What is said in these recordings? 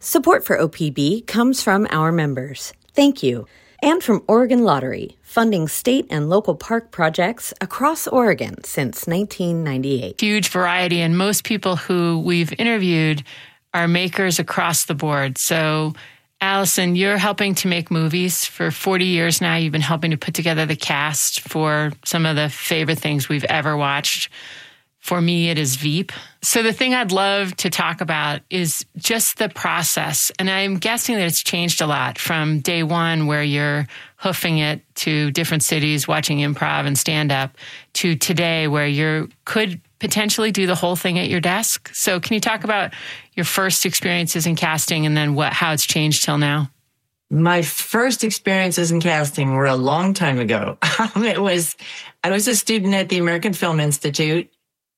Support for OPB comes from our members. Thank you. And from Oregon Lottery, funding state and local park projects across Oregon since 1998. Huge variety, and most people who we've interviewed are makers across the board. So, Allison, you're helping to make movies for 40 years now. You've been helping to put together the cast for some of the favorite things we've ever watched. For me, it is Veep. So the thing I'd love to talk about is just the process. And I'm guessing that it's changed a lot from day one, where you're hoofing it to different cities, watching improv and stand-up, to today, where you could potentially do the whole thing at your desk. So can you talk about your first experiences in casting and then how it's changed till now? My first experiences in casting were a long time ago. I was a student at the American Film Institute,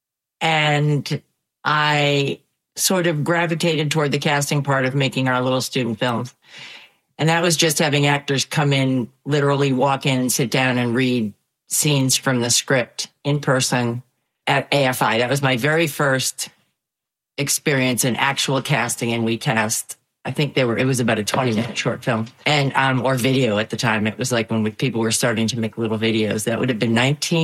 and I sort of gravitated toward the casting part of making our little student films. And that was just having actors come in, literally walk in and sit down and read scenes from the script in person at AFI. That was my very first experience in actual casting. And we cast, I think it was about a 20-minute short film and, or video at the time. It was like when people were starting to make little videos. That would have been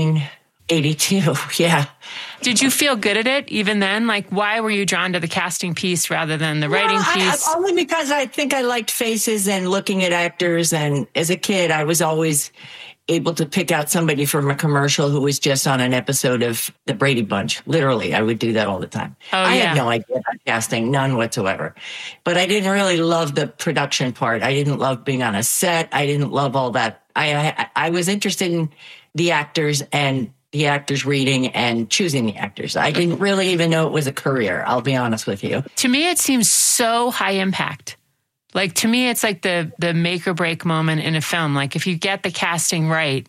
1982. Yeah. Did you feel good at it even then? Like, why were you drawn to the casting piece rather than the writing piece? Only because I think I liked faces and looking at actors. And as a kid, I was always able to pick out somebody from a commercial who was just on an episode of The Brady Bunch. Literally, I would do that all the time. I had no idea about casting, none whatsoever. But I didn't really love the production part. I didn't love being on a set. I didn't love all that. I was interested in the actors and the actors reading and choosing the actors. I didn't really even know it was a career, I'll be honest with you. To me, it seems so high impact. Like, to me, it's like the make or break moment in a film. Like, if you get the casting right,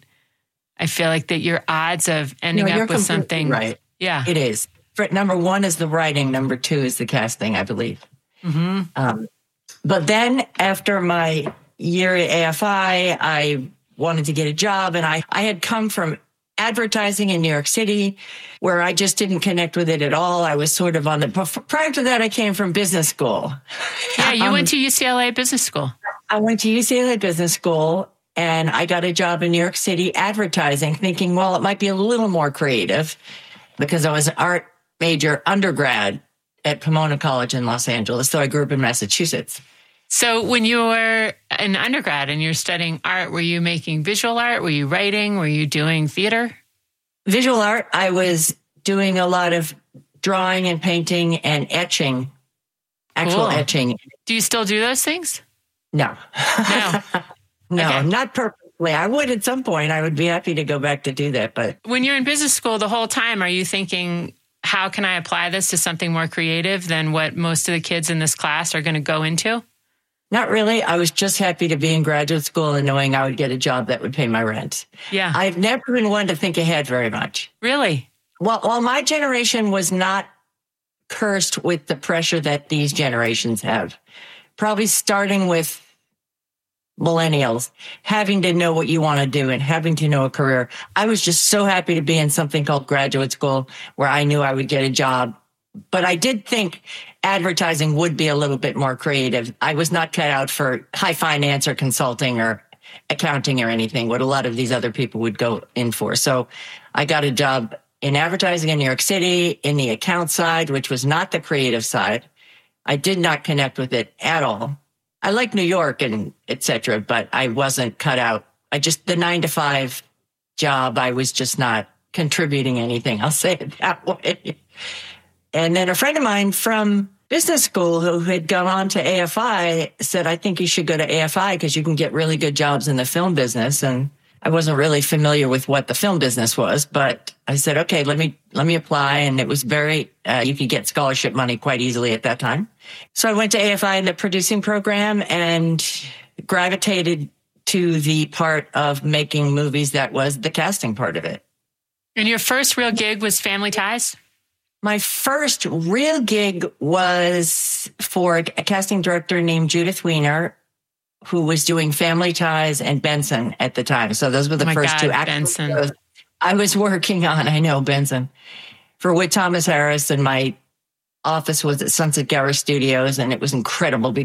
I feel like that your odds of ending up with something. Right. Yeah. It is. Number one is the writing. Number two is the casting, I believe. Mm-hmm. But then after my year at AFI, I wanted to get a job, and I had come from advertising in New York City, where I just didn't connect with it at all. I was sort of prior to that, I came from business school. Yeah, you went to UCLA Business School. I went to UCLA Business School, and I got a job in New York City advertising, thinking, well, it might be a little more creative, because I was an art major undergrad at Pomona College in Los Angeles. So I grew up in Massachusetts. So when you were an undergrad and you're studying art, were you making visual art? Were you writing? Were you doing theater? Visual art. I was doing a lot of drawing and painting and etching, actual etching. Do you still do those things? No. No. No, okay. Not perfectly. I would at some point. I would be happy to go back to do that. But when you're in business school the whole time, are you thinking, how can I apply this to something more creative than what most of the kids in this class are going to go into? Not really. I was just happy to be in graduate school and knowing I would get a job that would pay my rent. Yeah. I've never been one to think ahead very much. Really? Well, my generation was not cursed with the pressure that these generations have. Probably starting with millennials, having to know what you want to do and having to know a career. I was just so happy to be in something called graduate school where I knew I would get a job. But I did think advertising would be a little bit more creative. I was not cut out for high finance or consulting or accounting or anything, what a lot of these other people would go in for. So I got a job in advertising in New York City in the account side, which was not the creative side. I did not connect with it at all. I like New York and et cetera, but I wasn't cut out. The 9-to-5 job, I was just not contributing anything. I'll say it that way. And then a friend of mine from business school who had gone on to AFI said, I think you should go to AFI because you can get really good jobs in the film business. And I wasn't really familiar with what the film business was, but I said, okay, let me apply. And it was you could get scholarship money quite easily at that time. So I went to AFI in the producing program and gravitated to the part of making movies that was the casting part of it. And your first real gig was Family Ties? My first real gig was for a casting director named Judith Weiner, who was doing Family Ties and Benson at the time. So those were the first two actors I was working on. I know, Benson, for Whit Thomas Harris, and my office was at Sunset Gower Studios, and it was incredible